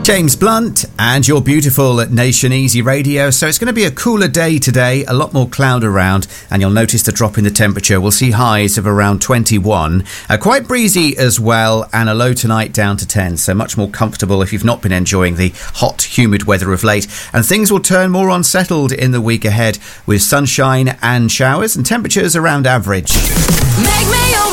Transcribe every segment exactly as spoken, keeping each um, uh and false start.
James Blunt and your beautiful Nation Easy Radio. So it's going to be a cooler day today, a lot more cloud around, and you'll notice the drop in the temperature. We'll see highs of around twenty-one. Uh, quite breezy as well, and a low tonight down to ten. So much more comfortable if you've not been enjoying the hot, humid weather of late. And things will turn more unsettled in the week ahead with sunshine and showers and temperatures around average. Make me a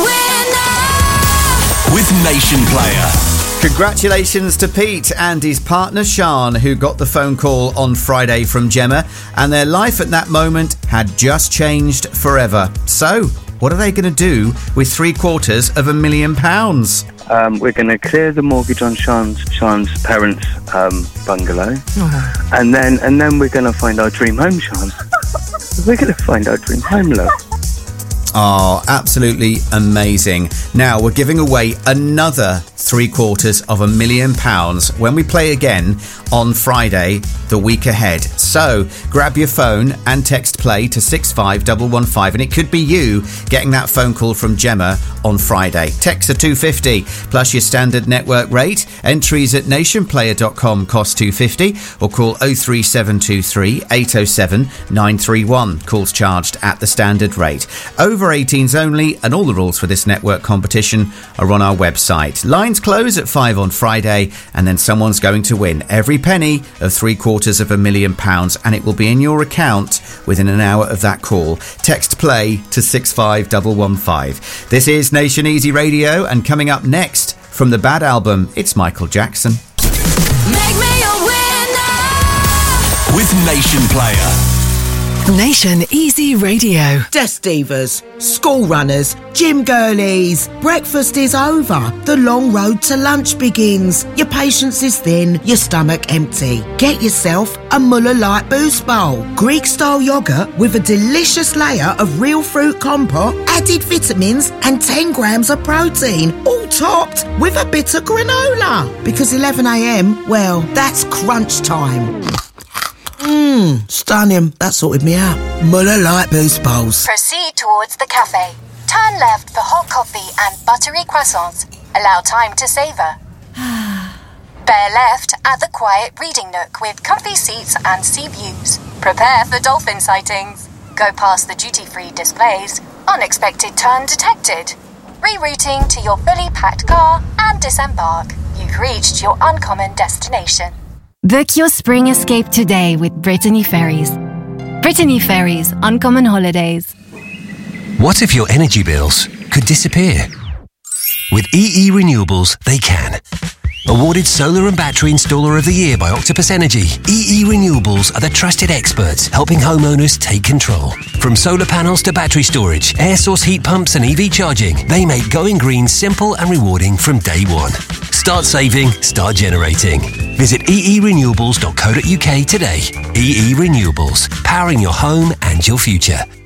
winner with Nation Player. Congratulations to Pete and his partner Sean, who got the phone call on Friday from Gemma, and their life at that moment had just changed forever. So, what are they going to do with three quarters of a million pounds? Um, we're going to clear the mortgage on Sean's, Sean's parents' um, bungalow, oh. and then and then we're going to find our dream home, Sean. We're going to find our dream home, love. Oh, absolutely amazing. Now, we're giving away another three quarters of a million pounds when we play again on Friday, the week ahead. So, grab your phone and text play to six five one one five, and it could be you getting that phone call from Gemma on Friday. Text are two fifty plus your standard network rate. Entries at nationplayer dot com cost two fifty, or call oh three seven two three eight oh seven nine three one. Calls charged at the standard rate. Over eighteens only, and all the rules for this network competition are on our website. Lines close at five on Friday, and then someone's going to win every penny of three quarters of a million pounds, and it will be in your account within an hour of that call. Text play to six five one one five. This is Nation Easy Radio, and coming up next from the Bad album, it's Michael Jackson. Make me a winner with Nation Player. Nation Easy Radio. Desk divas, school runners, gym girlies. Breakfast is over. The long road to lunch begins. Your patience is thin, your stomach empty. Get yourself a Muller Light Boost Bowl. Greek-style yoghurt with a delicious layer of real fruit compote, added vitamins and ten grams of protein, all topped with a bit of granola. Because eleven a.m, well, that's crunch time. Mmm, stunning. That sorted me out. Muller Light Boost Bowls. Proceed towards the cafe. Turn left for hot coffee and buttery croissants. Allow time to savour. Bear left at the quiet reading nook with comfy seats and sea views. Prepare for dolphin sightings. Go past the duty-free displays. Unexpected turn detected. Rerouting to your fully packed car and disembark. You've reached your uncommon destination. Book your spring escape today with Brittany Ferries. Brittany Ferries, Uncommon Holidays. What if your energy bills could disappear? With E E Renewables, they can. Awarded Solar and Battery Installer of the Year by Octopus Energy, E E Renewables are the trusted experts helping homeowners take control. From solar panels to battery storage, air source heat pumps and E V charging, they make going green simple and rewarding from day one. Start saving, start generating. Visit e e renewables dot co dot u k today. E E Renewables, powering your home and your future.